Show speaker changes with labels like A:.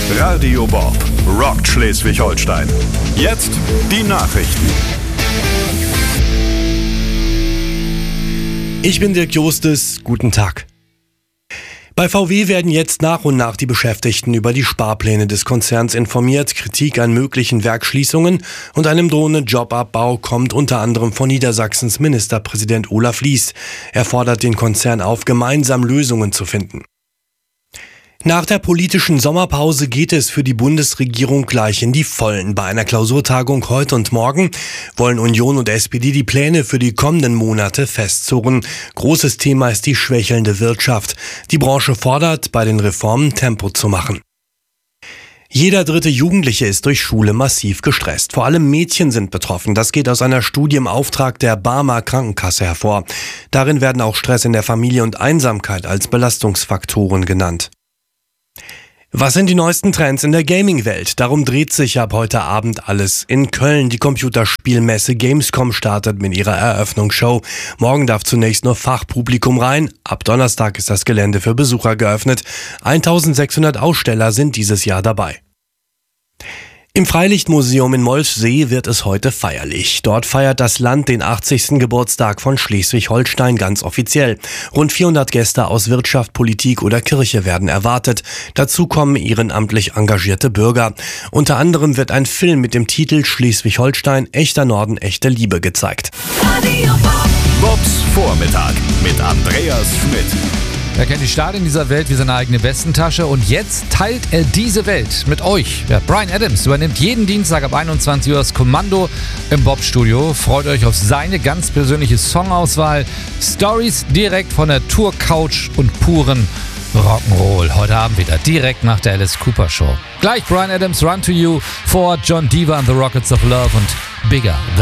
A: Radio Bob rockt Schleswig-Holstein. Jetzt die Nachrichten.
B: Ich bin Dirk Jostes, guten Tag. Bei VW werden jetzt nach und nach die Beschäftigten über die Sparpläne des Konzerns informiert. Kritik an möglichen Werksschließungen und einem drohenden Jobabbau kommt unter anderem von Niedersachsens Ministerpräsident Olaf Lies. Er fordert den Konzern auf, gemeinsam Lösungen zu finden. Nach der politischen Sommerpause geht es für die Bundesregierung gleich in die Vollen. Bei einer Klausurtagung heute und morgen wollen Union und SPD die Pläne für die kommenden Monate festzurren. Großes Thema ist die schwächelnde Wirtschaft. Die Branche fordert, bei den Reformen Tempo zu machen. Jeder dritte Jugendliche ist durch Schule massiv gestresst. Vor allem Mädchen sind betroffen. Das geht aus einer Studie im Auftrag der Barmer Krankenkasse hervor. Darin werden auch Stress in der Familie und Einsamkeit als Belastungsfaktoren genannt. Was sind die neuesten Trends in der Gaming-Welt? Darum dreht sich ab heute Abend alles. In Köln die Computerspielmesse Gamescom startet mit ihrer Eröffnungsshow. Morgen darf zunächst nur Fachpublikum rein. Ab Donnerstag ist das Gelände für Besucher geöffnet. 1600 Aussteller sind dieses Jahr dabei. Im Freilichtmuseum in Molfsee wird es heute feierlich. Dort feiert das Land den 80. Geburtstag von Schleswig-Holstein ganz offiziell. Rund 400 Gäste aus Wirtschaft, Politik oder Kirche werden erwartet. Dazu kommen ehrenamtlich engagierte Bürger. Unter anderem wird ein Film mit dem Titel Schleswig-Holstein, echter Norden, echte Liebe gezeigt.
A: Bobs Vormittag mit Andreas Schmidt.
C: Er kennt die Stadien dieser Welt wie seine eigene Westentasche und jetzt teilt er diese Welt mit euch. Ja, Bryan Adams übernimmt jeden Dienstag ab 21 Uhr das Kommando im Bob-Studio. Freut euch auf seine ganz persönliche Songauswahl. Stories direkt von der Tour-Couch und puren Rock'n'Roll. Heute Abend wieder direkt nach der Alice Cooper Show. Gleich Bryan Adams Run to You vor John Diva and the Rockets of Love und Bigger.